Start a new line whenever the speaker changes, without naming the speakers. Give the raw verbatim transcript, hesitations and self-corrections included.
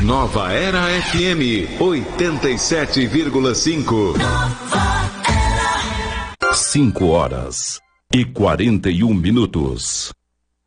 Nova Era F M oitenta e sete vírgula cinco.
Cinco horas e quarenta e um minutos.